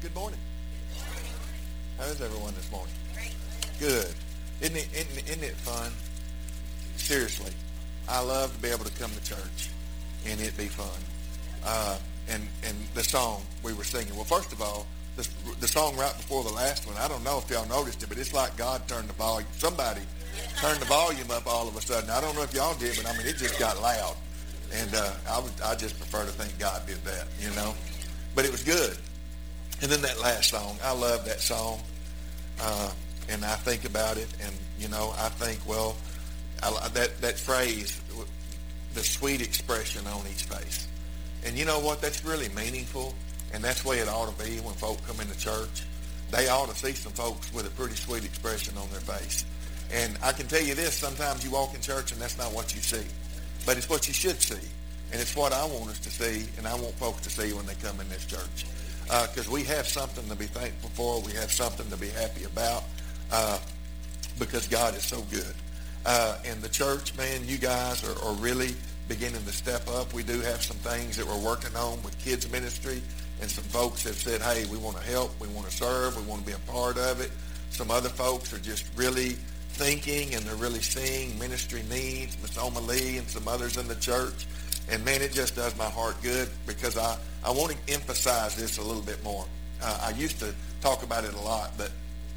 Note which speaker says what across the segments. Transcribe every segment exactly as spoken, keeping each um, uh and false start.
Speaker 1: Good morning. How's everyone this morning? Good. Isn't it, isn't, it, isn't it fun? Seriously, I love to be able to come to church and it be fun. Uh, and and the song we were singing. Well, first of all, the, the song right before the last one, I don't know if y'all noticed it, but it's like God turned the volume. Somebody turned the volume up all of a sudden. I don't know if y'all did, but I mean, it just got loud. And uh, I, would, I just prefer to think God did that, you know. But it was good. And then that last song, I love that song. Uh, and I think about it, and, you know, I think, well, I, that, that phrase, the sweet expression on each face. And you know what? That's really meaningful, and that's the way it ought to be when folk come into church. They ought to see some folks with a pretty sweet expression on their face. And I can tell you this, sometimes you walk in church and that's not what you see. But it's what you should see. And it's what I want us to see, and I want folks to see when they come in this church. Because uh, we have something to be thankful for. We have something to be happy about uh, because God is so good. Uh, and the church, man, you guys are, are really beginning to step up. We do have some things that we're working on with kids ministry, and some folks have said, hey, we want to help, we want to serve, we want to be a part of it. Some other folks are just really thinking, and they're really seeing ministry needs, Miss Oma Lee and some others in the church. And, man, it just does my heart good because I, I want to emphasize this a little bit more. Uh, I used to talk about it a lot, but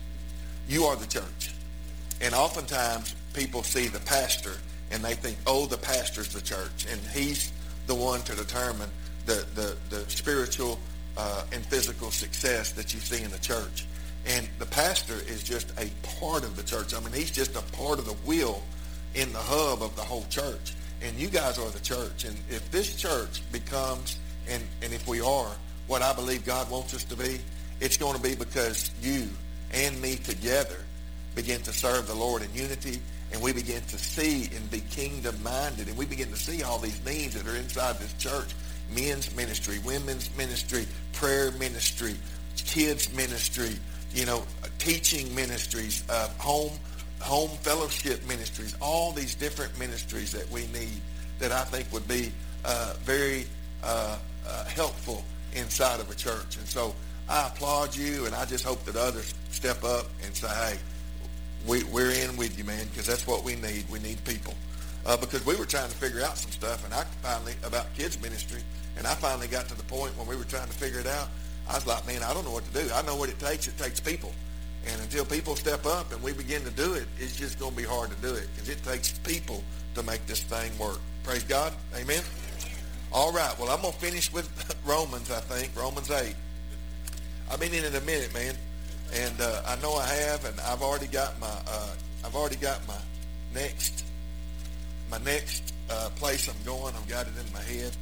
Speaker 1: you are the church. And oftentimes people see the pastor and they think, oh, the pastor's the church, and he's the one to determine the, the, the spiritual uh, and physical success that you see in the church. And the pastor is just a part of the church. I mean, he's just a part of the wheel in the hub of the whole church. And you guys are the church. And if this church becomes, and, and if we are, what I believe God wants us to be, it's going to be because you and me together begin to serve the Lord in unity, and we begin to see and be kingdom-minded, and we begin to see all these needs that are inside this church. Men's ministry, women's ministry, prayer ministry, kids ministry, you know, teaching ministries, uh, home home fellowship ministries, all these different ministries that we need that I think would be uh, very uh, uh, helpful inside of a church. And so I applaud you, and I just hope that others step up and say, hey, we, we're in with you, man, because that's what we need. We need people. Uh, because we were trying to figure out some stuff, and I finally, about kids ministry, and I finally got to the point when we were trying to figure it out, I was like, man, I don't know what to do. I know what it takes. It takes people. And until people step up and we begin to do it, it's just going to be hard to do it because it takes people to make this thing work. Praise God. Amen. All right. Well, I'm going to finish with Romans, I think, Romans eight. I've been in it a minute, man. And uh, I know I have, and I've already got my, uh, I've already got my next, my next uh, place I'm going. I've got it in my head.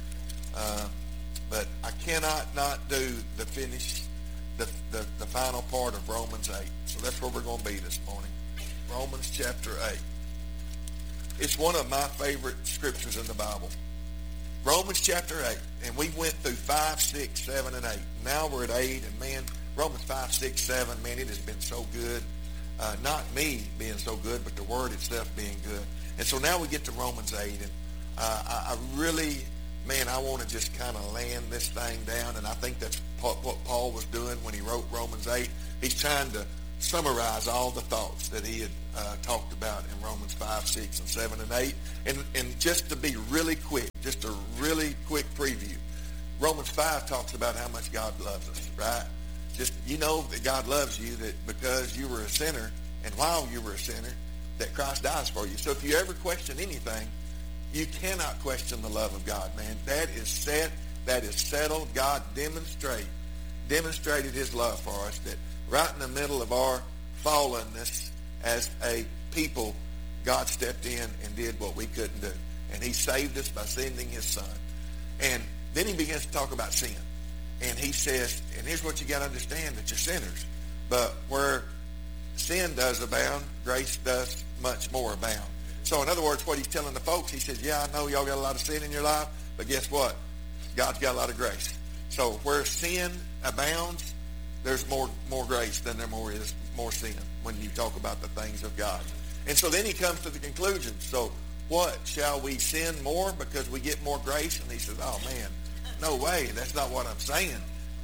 Speaker 1: Uh, but I cannot not do the finish, the, the, the final part of Romans eight. So that's where we're going to be this morning. Romans chapter eight. It's one of my favorite scriptures in the Bible. Romans chapter eight. And we went through five, six, seven, and eight. Now we're at eight, and man, Romans five, six, seven, man, it has been so good. Uh, not me being so good, but the word itself being good. And so now we get to Romans eight, and uh, I, I really, man, I want to just kind of land this thing down, and I think that's what Paul was doing when he wrote Romans eight. He's trying to summarize all the thoughts that he had uh, talked about in Romans five, six, and seven, and eight. And, and just to be really quick, just a really quick preview, Romans five talks about how much God loves us, right? Just, you know that God loves you, that because you were a sinner, and while you were a sinner, that Christ dies for you. So if you ever question anything, you cannot question the love of God, man. That is set. That is settled. God demonstrate, demonstrated his love for us, that right in the middle of our fallenness as a people, God stepped in and did what we couldn't do. And he saved us by sending his son. And then he begins to talk about sin. And he says, and here's what you got to understand, that you're sinners. But where sin does abound, grace does much more abound. So in other words, what he's telling the folks, he says, yeah, I know y'all got a lot of sin in your life, but guess what? God's got a lot of grace. So where sin abounds, there's more more grace than there more is more sin when you talk about the things of God. And so then he comes to the conclusion. So what? Shall we sin more because we get more grace? And he says, oh, man, no way. That's not what I'm saying.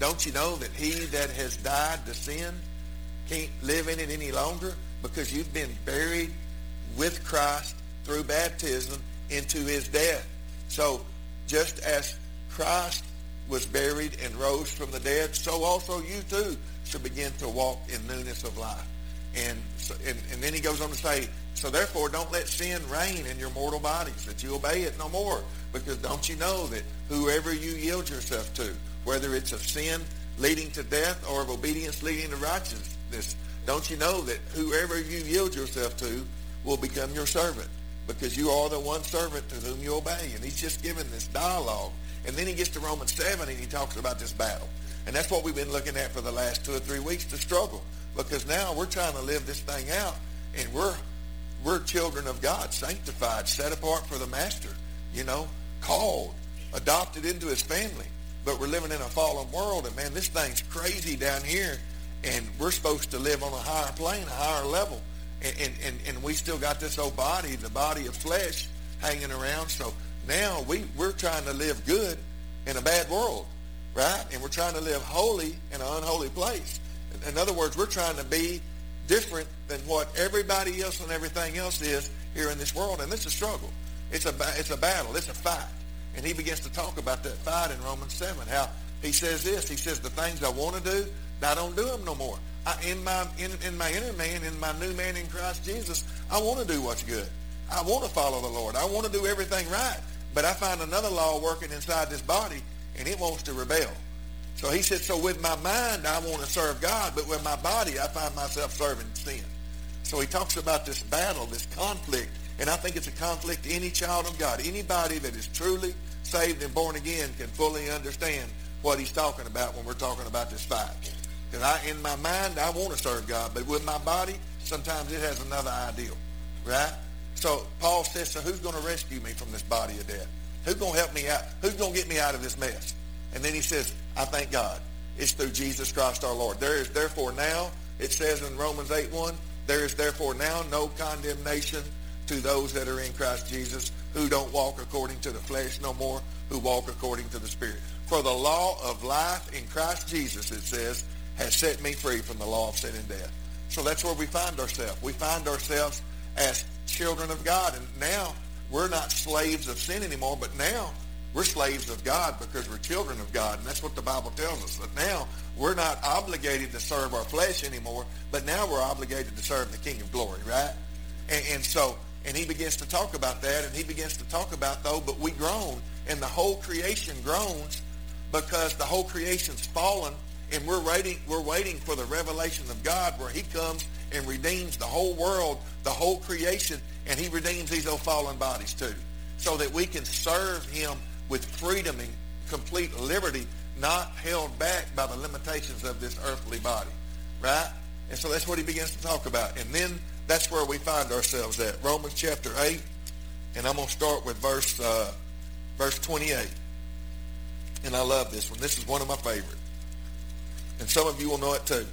Speaker 1: Don't you know that he that has died to sin can't live in it any longer? Because you've been buried with Christ through baptism into his death. So just as Christ was buried and rose from the dead, so also you too should begin to walk in newness of life. And, so, and, and then he goes on to say, so therefore don't let sin reign in your mortal bodies, that you obey it no more. Because don't you know that whoever you yield yourself to, whether it's of sin leading to death or of obedience leading to righteousness, don't you know that whoever you yield yourself to will become your servant? Because you are the one servant to whom you obey. And he's just given this dialogue. And then he gets to Romans seven and he talks about this battle. And that's what we've been looking at for the last two or three weeks, the struggle. Because now we're trying to live this thing out, and we're we're children of God, sanctified, set apart for the master, you know, called, adopted into his family. But we're living in a fallen world, and man, this thing's crazy down here, and we're supposed to live on a higher plane, a higher level. And, and, and, and we still got this old body, the body of flesh, hanging around. So now we, we're trying to live good in a bad world, right? And we're trying to live holy in an unholy place. In other words, we're trying to be different than what everybody else and everything else is here in this world. And it's a struggle. It's a, it's a battle. It's a fight. And he begins to talk about that fight in Romans seven, how he says this. He says, the things I want to do, I don't do them no more. I, in, my, in, in my inner man, in my new man in Christ Jesus, I want to do what's good. I want to follow the Lord. I want to do everything right. But I find another law working inside this body, and it wants to rebel. So he said, so with my mind, I want to serve God, but with my body, I find myself serving sin. So he talks about this battle, this conflict, and I think it's a conflict any child of God. Anybody that is truly saved and born again can fully understand what he's talking about when we're talking about this fight. Because I, in my mind, I want to serve God, but with my body, sometimes it has another ideal, right? So Paul says, so who's going to rescue me from this body of death? Who's going to help me out? Who's going to get me out of this mess? And then he says, I thank God. It's through Jesus Christ our Lord. There is therefore now, it says in Romans eight one, there is therefore now no condemnation to those that are in Christ Jesus, who don't walk according to the flesh no more, who walk according to the Spirit. For the law of life in Christ Jesus, it says, has set me free from the law of sin and death. So that's where we find ourselves. We find ourselves as children of God. And now we're not slaves of sin anymore, but now we're slaves of God because we're children of God, and that's what the Bible tells us. That now we're not obligated to serve our flesh anymore, but now we're obligated to serve the King of Glory, right? And, and so, and he begins to talk about that, and he begins to talk about, though, but we groan, and the whole creation groans because the whole creation's fallen, and we're waiting, we're waiting for the revelation of God where he comes and redeems the whole world, the whole creation, and he redeems these old fallen bodies too, so that we can serve him with freedom and complete liberty, not held back by the limitations of this earthly body, right? And so that's what he begins to talk about. And then that's where we find ourselves at. Romans chapter eight, and I'm going to start with verse uh, verse twenty-eight. And I love this one. This is one of my favorites. And some of you will know it too.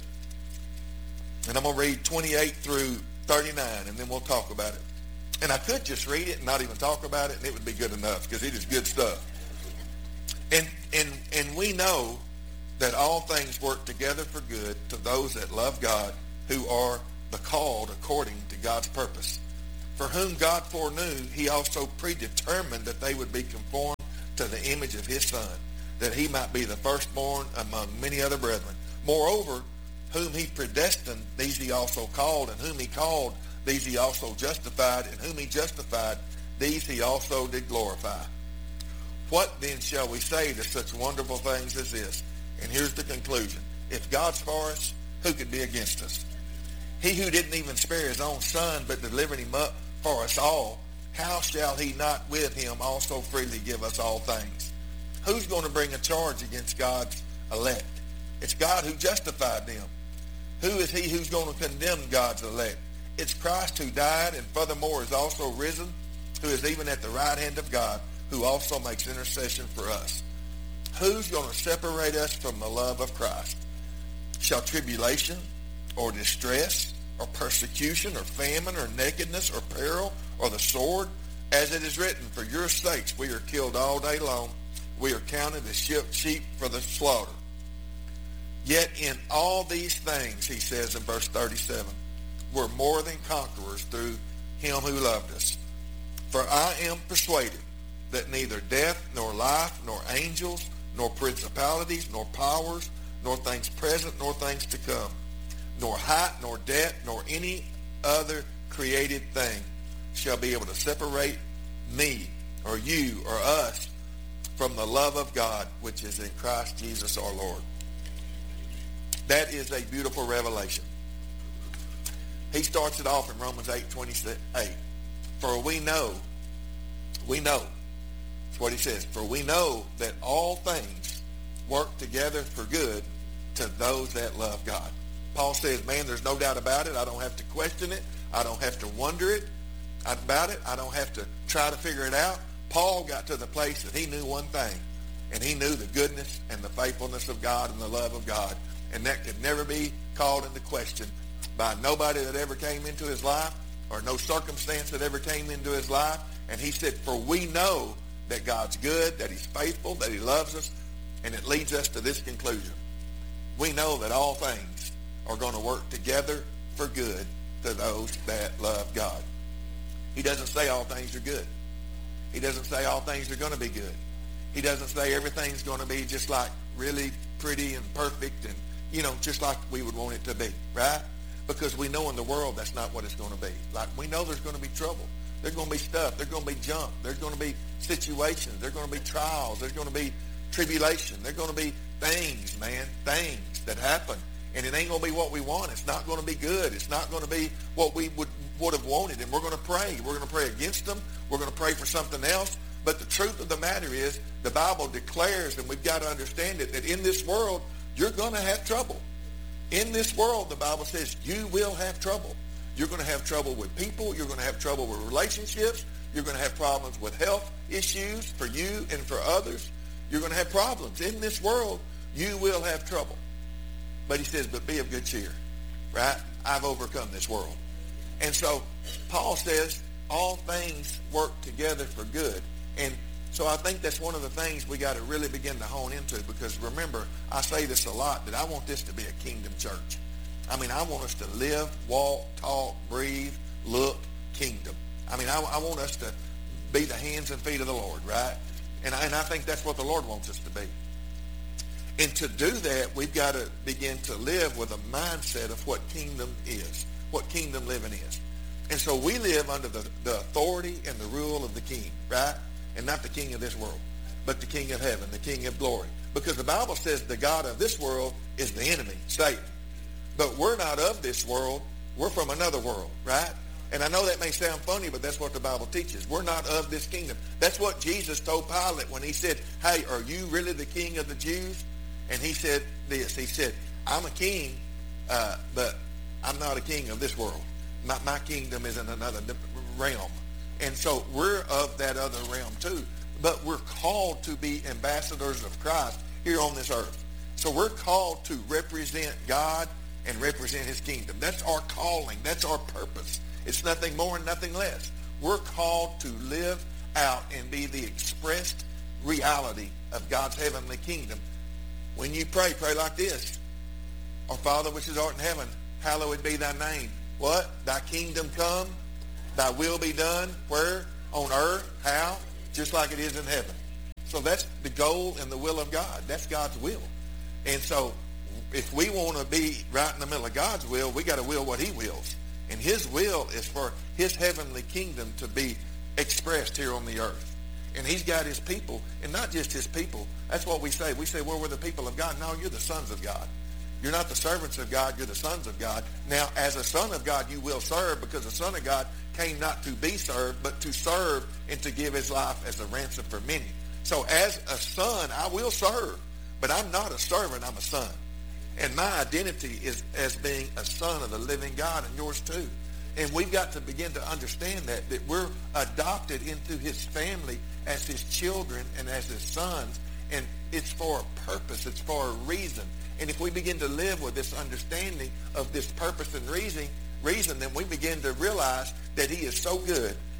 Speaker 1: And I'm going to read twenty-eight through thirty-nine, and then we'll talk about it. And I could just read it and not even talk about it, and it would be good enough, because it is good stuff. And, and, and we know that all things work together for good to those that love God, who are the called according to God's purpose. For whom God foreknew, he also predetermined that they would be conformed to the image of his Son, that he might be the firstborn among many other brethren. Moreover, whom he predestined, these he also called, and whom he called, these he also justified, and whom he justified, these he also did glorify. What then shall we say to such wonderful things as this? And here's the conclusion. If God's for us, who could be against us? He who didn't even spare his own Son, but delivered him up for us all, how shall he not with him also freely give us all things? Who's going to bring a charge against God's elect? It's God who justified them. Who is he who's going to condemn God's elect? It's Christ who died and furthermore is also risen, who is even at the right hand of God, who also makes intercession for us. Who's going to separate us from the love of Christ? Shall tribulation or distress or persecution or famine or nakedness or peril or the sword? As it is written, for your sakes we are killed all day long. We are counted as sheep for the slaughter. Yet in all these things, he says in verse thirty-seven, we're more than conquerors through him who loved us. For I am persuaded that neither death, nor life, nor angels, nor principalities, nor powers, nor things present, nor things to come, nor height, nor depth, nor any other created thing shall be able to separate me, or you, or us, from the love of God, which is in Christ Jesus our Lord. That is a beautiful revelation. He starts it off in Romans eight twenty-eight. For we know, we know, that's what he says, for we know that all things work together for good to those that love God. Paul says, man, there's no doubt about it. I don't have to question it. I don't have to wonder it about it. I don't have to try to figure it out. Paul got to the place that he knew one thing, and he knew the goodness and the faithfulness of God and the love of God, and that could never be called into question by nobody that ever came into his life or no circumstance that ever came into his life. And he said, for we know that God's good, that he's faithful, that he loves us, and it leads us to this conclusion. We know that all things are going to work together for good to those that love God. He doesn't say all things are good. He doesn't say all things are going to be good. He doesn't say everything's going to be just like really pretty and perfect and, you know, just like we would want it to be, right? Because we know in the world that's not what it's going to be. Like, we know there's going to be trouble. There's going to be stuff. There's going to be junk. There's going to be situations. There's going to be trials. There's going to be tribulation. There's going to be things, man, things that happen. And it ain't going to be what we want. It's not going to be good. It's not going to be what we would, would have wanted. And we're going to pray. We're going to pray against them. We're going to pray for something else. But the truth of the matter is, the Bible declares, and we've got to understand it, that in this world, you're going to have trouble. In this world, the Bible says, you will have trouble. You're going to have trouble with people. You're going to have trouble with relationships. You're going to have problems with health issues for you and for others. You're going to have problems. In this world, you will have trouble. But he says, but be of good cheer, right? I've overcome this world. And so Paul says all things work together for good. And so I think that's one of the things we got to really begin to hone into, because remember, I say this a lot, that I want this to be a kingdom church. I mean, I want us to live, walk, talk, breathe, look, kingdom. I mean, I, I want us to be the hands and feet of the Lord, right? And I, and I think that's what the Lord wants us to be. And to do that, we've got to begin to live with a mindset of what kingdom is, what kingdom living is. And so we live under the, the authority and the rule of the king, right? And not the king of this world, but the king of heaven, the king of glory. Because the Bible says the God of this world is the enemy, Satan. But we're not of this world. We're from another world, right? And I know that may sound funny, but that's what the Bible teaches. We're not of this kingdom. That's what Jesus told Pilate when he said, hey, are you really the king of the Jews? And he said this. He said, I'm a king, uh, but I'm not a king of this world. My, my kingdom is in another realm. And so we're of that other realm too. But we're called to be ambassadors of Christ here on this earth. So we're called to represent God and represent his kingdom. That's our calling. That's our purpose. It's nothing more and nothing less. We're called to live out and be the expressed reality of God's heavenly kingdom. When you pray, pray like this. Our Father which is art in heaven, hallowed be thy name. What? Thy kingdom come, thy will be done. Where? On earth. How? Just like it is in heaven. So that's the goal and the will of God. That's God's will. And so if we want to be right in the middle of God's will, we got to will what he wills. And his will is for his heavenly kingdom to be expressed here on the earth. And he's got his people, and not just his people. That's what we say. We say, well, we're the people of God. No, you're the sons of God. You're not the servants of God. You're the sons of God. Now, as a son of God, you will serve, because the son of God came not to be served, but to serve and to give his life as a ransom for many. So as a son, I will serve, but I'm not a servant. I'm a son. And my identity is as being a son of the living God, and yours too. And we've got to begin to understand that, that we're adopted into his family as his children and as his sons. And it's for a purpose. It's for a reason. And if we begin to live with this understanding of this purpose and reason, reason, then we begin to realize that he is so good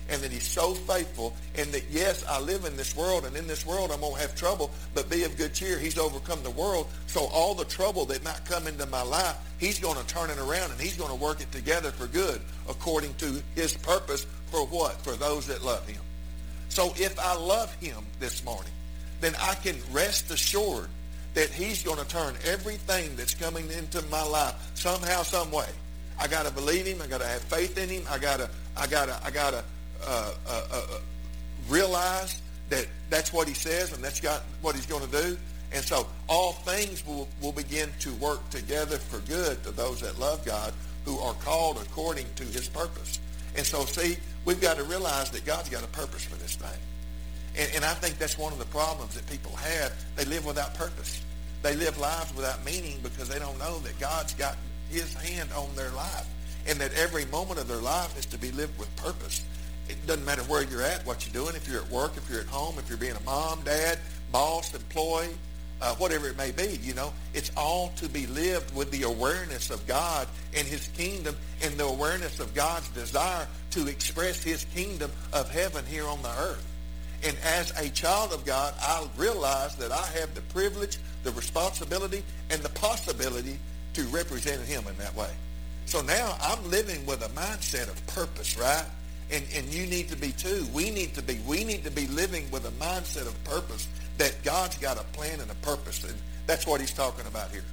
Speaker 1: and that he's so faithful, and that, yes, I live in this world, and in this world I'm going to have trouble, but be of good cheer. He's overcome the world. So all the trouble that might come into my life, he's going to turn it around, and he's going to work it together for good according to his purpose for what? For those that love him. So if I love him this morning, then I can rest assured that he's going to turn everything that's coming into my life somehow, some way. I got to believe him. I got to have faith in him. I got to, I got to, I got to uh, uh, uh, realize that that's what he says, and that's got what he's going to do. And so all things will, will begin to work together for good to those that love God, who are called according to his purpose. And so, see, we've got to realize that God's got a purpose for this thing. And, and I think that's one of the problems that people have. They live without purpose. They live lives without meaning because they don't know that God's got his hand on their life, and that every moment of their life is to be lived with purpose. It doesn't matter where you're at, what you're doing, if you're at work, if you're at home, if you're being a mom, dad, boss, employee, uh, whatever it may be, you know. It's all to be lived with the awareness of God and his kingdom, and the awareness of God's desire to express his kingdom of heaven here on the earth. And as a child of God, I realize that I have the privilege, the responsibility, and the possibility to represent him in that way. So now I'm living with a mindset of purpose, right? And and you need to be too. We need to be. We need to be living with a mindset of purpose, that God's got a plan and a purpose. And that's what he's talking about here.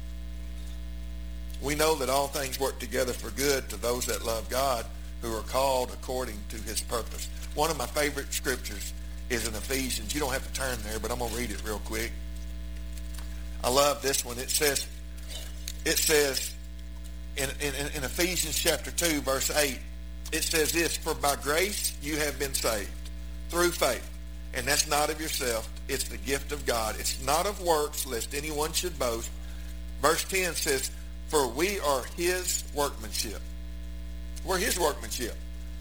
Speaker 1: We know that all things work together for good to those that love God, who are called according to his purpose. One of my favorite scriptures is in Ephesians. You don't have to turn there, but I'm going to read it real quick. I love this one. It says, it says in, in, in Ephesians chapter two, verse eight, it says this: for by grace you have been saved through faith. And that's not of yourself. It's the gift of God. It's not of works, lest anyone should boast. Verse ten says, for we are his workmanship. We're his workmanship,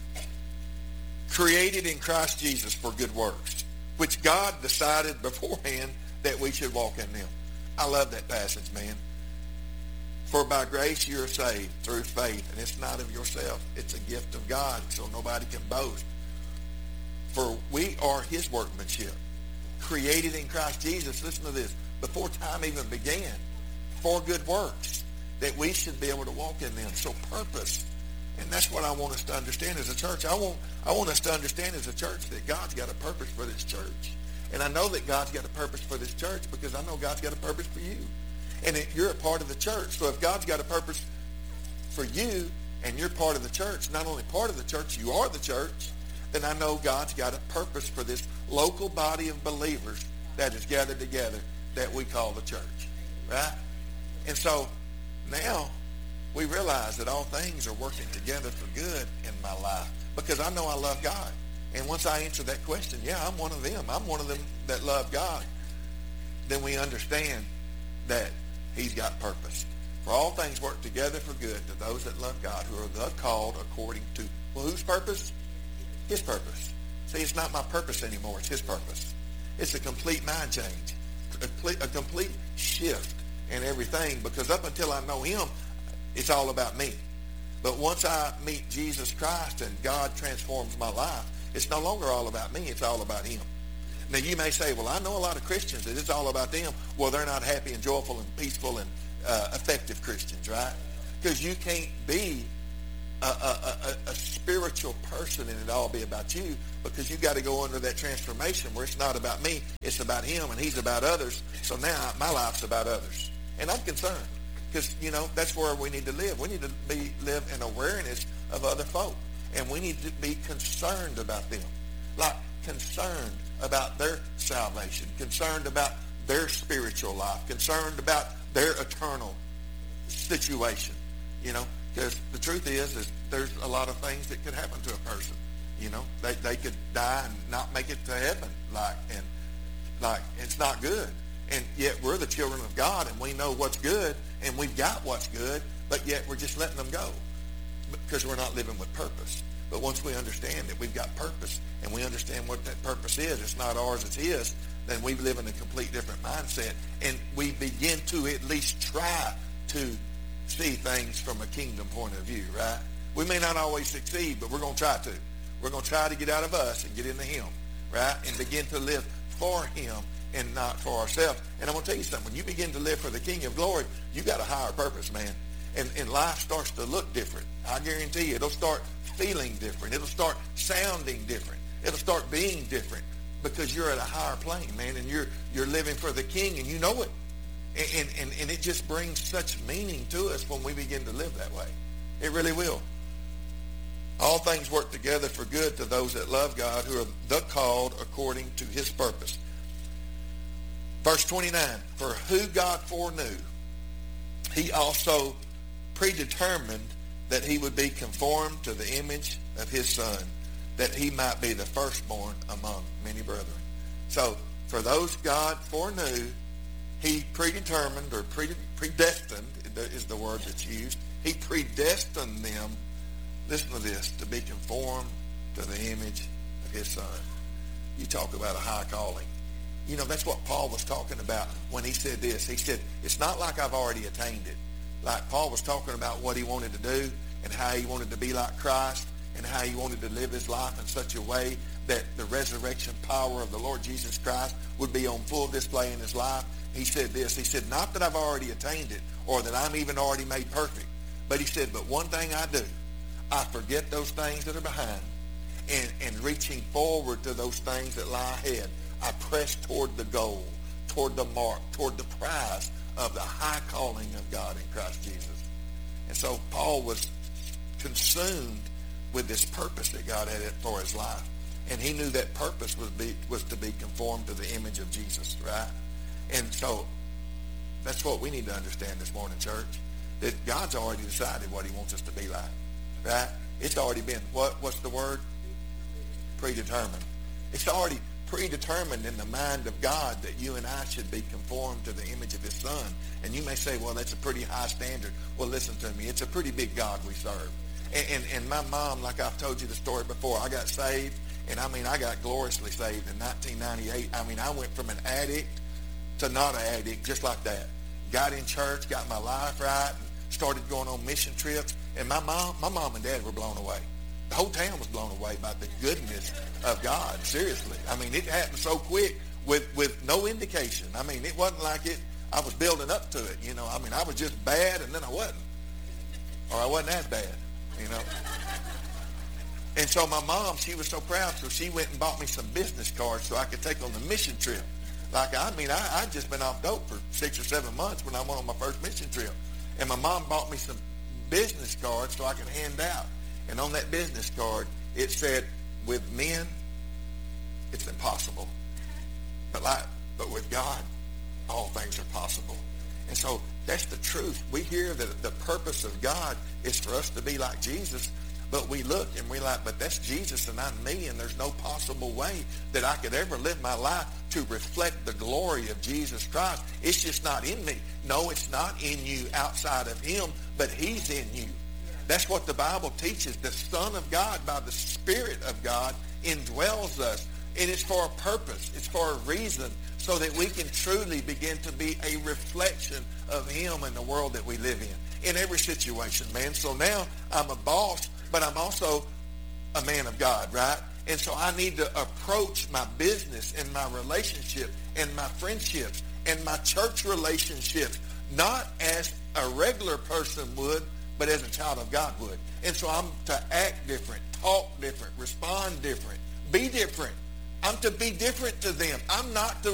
Speaker 1: created in Christ Jesus for good works, which God decided beforehand that we should walk in them. I love that passage, man. For by grace you are saved through faith, and it's not of yourself. It's a gift of God, so nobody can boast. For we are his workmanship, created in Christ Jesus, listen to this, before time even began, for good works, that we should be able to walk in them. So purpose. And that's what I want us to understand as a church. I want I want us to understand as a church that God's got a purpose for this church. And I know that God's got a purpose for this church because I know God's got a purpose for you. And it, you're a part of the church. So if God's got a purpose for you and you're part of the church, not only part of the church, you are the church, then I know God's got a purpose for this local body of believers that is gathered together that we call the church. Right? And so now we realize that all things are working together for good in my life because I know I love God. And once I answer that question, yeah, I'm one of them. I'm one of them that love God. Then we understand that he's got purpose. For all things work together for good to those that love God, who are the called according to, well, whose purpose? His purpose. See, it's not my purpose anymore. It's his purpose. It's a complete mind change, a complete, a complete shift in everything, because up until I know him, it's all about me. But once I meet Jesus Christ and God transforms my life, it's no longer all about me. It's all about him. Now, you may say, well, I know a lot of Christians that it's all about them. Well, they're not happy and joyful and peaceful and uh, effective Christians, right? Because you can't be a, a, a, a spiritual person and it all be about you, because you got to go under that transformation where it's not about me, it's about him, and he's about others. So now my life's about others. And I'm concerned because, you know, that's where we need to live. We need to be live in awareness of other folk. And we need to be concerned about them, like concerned about their salvation, concerned about their spiritual life, concerned about their eternal situation, you know, because the truth is, is there's a lot of things that could happen to a person, you know. They they could die and not make it to heaven, like, and like it's not good. And yet we're the children of God, and we know what's good, and we've got what's good, but yet we're just letting them go because we're not living with purpose. But once we understand that we've got purpose, and we understand what that purpose is, it's not ours, it's his, then we live in a complete different mindset, and we begin to at least try to see things from a kingdom point of view, right? We may not always succeed, but we're going to try to. We're going to try to get out of us and get into him, right? And begin to live for him and not for ourselves. And I'm going to tell you something. When you begin to live for the King of Glory, you got a higher purpose, man. And, and life starts to look different. I guarantee you, it'll start feeling different. It'll start sounding different. It'll start being different because you're at a higher plane, man, and you're you're living for the King, and you know it. And, and, and it just brings such meaning to us when we begin to live that way. It really will. All things work together for good to those that love God, who are the called according to his purpose. Verse twenty-nine, for who God foreknew, he also predetermined that he would be conformed to the image of his Son, that he might be the firstborn among many brethren. So, for those God foreknew, he predetermined or predestined is the word that's used. He predestined them, listen to this, to be conformed to the image of his Son. You talk about a high calling. You know, that's what Paul was talking about when he said this. He said, it's not like I've already attained it. Like Paul was talking about what he wanted to do and how he wanted to be like Christ and how he wanted to live his life in such a way that the resurrection power of the Lord Jesus Christ would be on full display in his life. He said this. He said, not that I've already attained it or that I'm even already made perfect. But he said, but one thing I do, I forget those things that are behind and, and reaching forward to those things that lie ahead. I press toward the goal, toward the mark, toward the prize of the high calling of God in Christ Jesus. And so Paul was consumed with this purpose that God had for his life. And he knew that purpose was, be, was to be conformed to the image of Jesus, right? And so that's what we need to understand this morning, church, that God's already decided what he wants us to be like, right? It's already been, what? what's the word? Predetermined. It's already predetermined in the mind of God that you and I should be conformed to the image of his Son. And you may say, well, that's a pretty high standard. Well, listen to me. It's a pretty big God we serve. And, and, and my mom, like I've told you the story before, I got saved, and I mean, I got gloriously saved in nineteen ninety-eight. I mean, I went from an addict to not an addict just like that. Got in church, got my life right, and started going on mission trips. And my mom, my mom and dad were blown away. The whole town was blown away by the goodness of God. Seriously. I mean, it happened so quick with, with no indication. I mean, it wasn't like it, I was building up to it, you know. I mean, I was just bad and then I wasn't. Or I wasn't as bad, you know. And so my mom, she was so proud, so she went and bought me some business cards so I could take on the mission trip. Like, I mean, I, I'd just been off dope for six or seven months when I went on my first mission trip. And my mom bought me some business cards so I could hand out. And on that business card, it said, with men, it's impossible. But like, but with God, all things are possible. And so that's the truth. We hear that the purpose of God is for us to be like Jesus, but we look and we're like, but that's Jesus and I'm me, and there's no possible way that I could ever live my life to reflect the glory of Jesus Christ. It's just not in me. No, it's not in you outside of him, but he's in you. That's what the Bible teaches. The Son of God, by the Spirit of God, indwells us. And it's for a purpose. It's for a reason, so that we can truly begin to be a reflection of him in the world that we live in, in every situation, man. So now I'm a boss, but I'm also a man of God, right? And so I need to approach my business and my relationship and my friendships and my church relationships not as a regular person would, but as a child of God would. And so I'm to act different, talk different, respond different, be different. I'm to be different to them. I'm not to